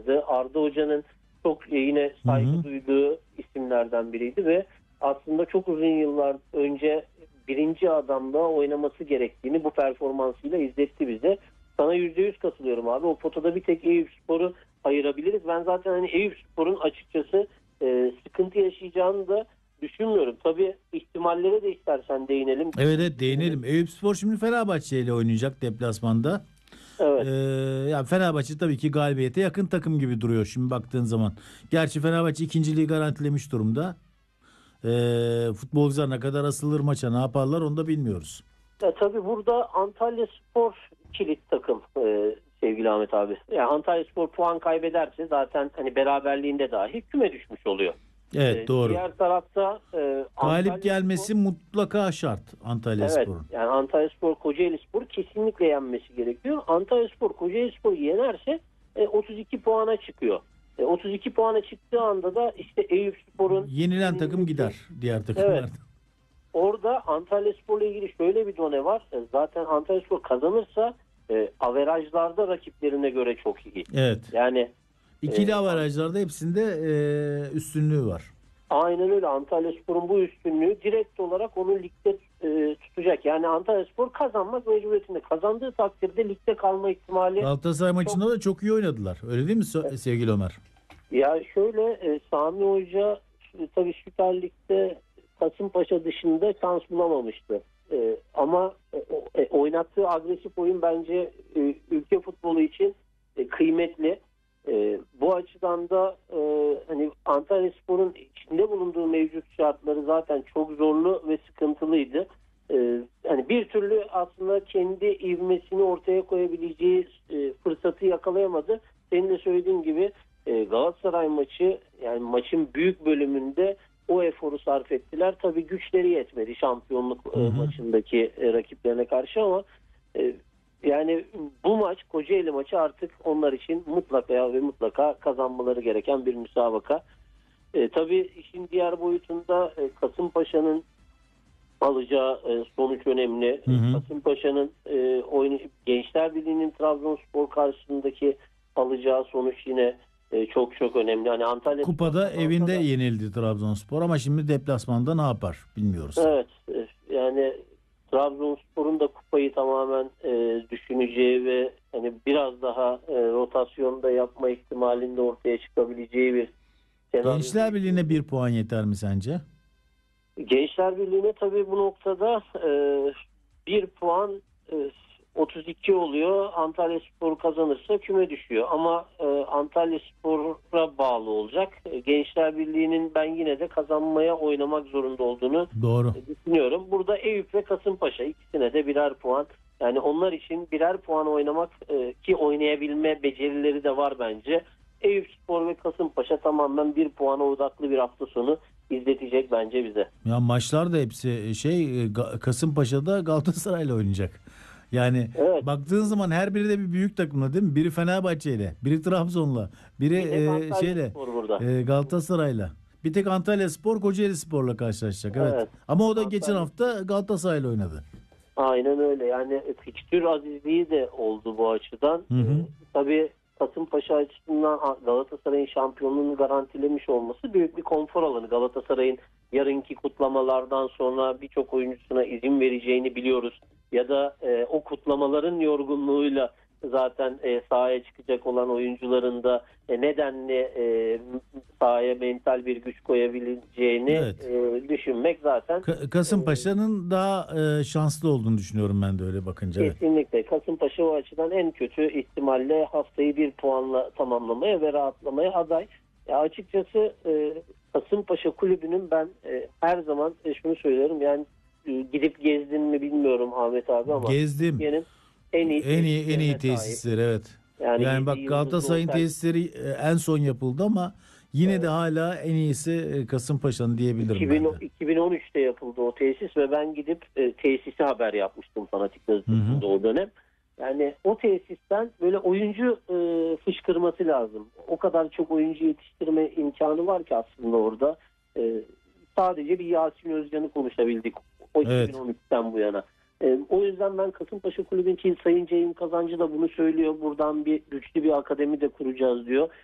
oynadı. Arda Hoca'nın çok yine saygı duyduğu isimlerden biriydi ve aslında çok uzun yıllar önce birinci adamda oynaması gerektiğini bu performansıyla izletti bize. Sana %100 katılıyorum abi. O potada bir tek Eyüpspor'u ayırabiliriz. Ben zaten hani Eyüpspor'un açıkçası sıkıntı yaşayacağını da düşünmüyorum. Tabii ihtimallere de istersen değinelim. Evet, değinelim. Eyüpspor şimdi Fenerbahçe ile oynayacak deplasmanda. Evet. Yani Fenerbahçe tabii ki galibiyete yakın takım gibi duruyor şimdi baktığın zaman. Gerçi Fenerbahçe ikinciliği garantilemiş durumda. Futbolcular ne kadar asılır maça, ne yaparlar onu da bilmiyoruz. Tabii burada Antalyaspor kilit takım sevgili Ahmet abi. Yani Antalyaspor puan kaybederse zaten hani beraberliğinde dahi küme düşmüş oluyor. Evet, doğru. Diğer tarafta Galip gelmesi mutlaka şart Antalyaspor'un. Evet, yani Antalyaspor Kocaelispor kesinlikle yenmesi gerekiyor. Antalyaspor Kocaelispor'u yenerse 32 puana çıkıyor. 32 puana çıktığı anda da işte Eyüpspor'un yenilen takım gider diğer takımlardan. Evet. Orada Antalyaspor'la ilgili şöyle bir done var. Zaten Antalyaspor kazanırsa averajlarda rakiplerine göre çok iyi. Evet. Yani ikili averajlarda hepsinde üstünlüğü var. Aynen öyle. Antalyaspor'un bu üstünlüğü direkt olarak onu ligde tutacak. Yani Antalyaspor kazanmak mecburiyetinde. Kazandığı takdirde ligde kalma ihtimali. Galatasaray maçında da çok iyi oynadılar. Öyle değil mi sevgili Ömer? Ya şöyle Sami Hoca tabii Süper Lig'de Kasımpaşa dışında şans bulamamıştı. Ama oynattığı agresif oyun bence ülke futbolu için kıymetli. Bu açıdan da hani Antalyaspor'un içinde bulunduğu mevcut şartları zaten çok zorlu ve sıkıntılıydı. Hani bir türlü aslında kendi ivmesini ortaya koyabileceği fırsatı yakalayamadı. Senin de söylediğin gibi Galatasaray maçı, yani maçın büyük bölümünde o eforu sarf ettiler. Tabii güçleri yetmedi şampiyonluk maçındaki rakiplerine karşı ama yani bu maç, Kocaeli maçı artık onlar için mutlaka ve mutlaka kazanmaları gereken bir müsabaka. Tabii işin diğer boyutunda Kasımpaşa'nın alacağı sonuç önemli. Kasımpaşa'nın Gençler Birliği'nin Trabzonspor karşısındaki alacağı sonuç yine çok çok önemli. Hani Antalya Kupada evinde yenildi Trabzonspor ama şimdi deplasmanda ne yapar bilmiyoruz. Evet. Yani Trabzonspor'un da kupayı tamamen düşüneceği ve hani biraz daha rotasyonda yapma ihtimalinde ortaya çıkabileceği bir senaryo. Gençler Birliği'ne 1 puan yeter mi sence? Gençler Birliği'ne tabii bu noktada 1 puan 32 oluyor. Antalyaspor kazanırsa küme düşüyor. Ama Antalyaspor'a bağlı olacak. Gençler Birliği'nin ben yine de kazanmaya oynamak zorunda olduğunu düşünüyorum. Burada Eyüp ve Kasımpaşa ikisine de birer puan. Yani onlar için birer puan oynamak ki oynayabilme becerileri de var bence. Eyüpspor ve Kasımpaşa tamamen 1 puana odaklı bir hafta sonu izletecek bence bize. Ya maçlar da hepsi Kasımpaşa'da Galatasaray'la oynayacak. Yani baktığın zaman her biri de bir büyük takımla değil mi? Biri Fenerbahçe'yle, biri Trabzon'la, biri Galatasaray'la. Bir tek Antalyaspor Kocaelispor'la karşılaşacak. Evet. Ama o da geçen hafta Galatasaray'la oynadı. Aynen öyle. Yani fikstür azizliği de oldu bu açıdan. Tabii Kasımpaşa açısından Galatasaray'ın şampiyonluğunu garantilemiş olması büyük bir konfor alanı. Galatasaray'ın yarınki kutlamalardan sonra birçok oyuncusuna izin vereceğini biliyoruz. Ya da o kutlamaların yorgunluğuyla zaten sahaya çıkacak olan oyuncuların da nedenli sahaya mental bir güç koyabileceğini düşünmek zaten. Kasımpaşa'nın daha şanslı olduğunu düşünüyorum ben de öyle bakınca. Kesinlikle. Kasımpaşa o açıdan en kötü ihtimalle haftayı 1 puanla tamamlamaya ve rahatlamaya aday. Açıkçası Kasımpaşa kulübünün ben her zaman şunu söylerim, yani gidip gezdin mi bilmiyorum Ahmet abi ama gezdim. En iyi tesisler evet. Yani bak Galatasaray'ın tesisleri en son yapıldı ama yine de hala en iyisi Kasımpaşa'nın diyebilirim ben de. 2013'te yapıldı o tesis ve ben gidip tesisi haber yapmıştım Fanatik Gazetesi'nde o dönem. Yani o tesisten böyle oyuncu fışkırması lazım. O kadar çok oyuncu yetiştirme imkanı var ki aslında orada. Sadece bir Yasin Özcan'ı konuşabildik o 2013'ten bu yana. O yüzden ben Kasımpaşa Kulübü'nün Sayın Ceyhun Kazancı da bunu söylüyor. Buradan güçlü bir akademi de kuracağız diyor.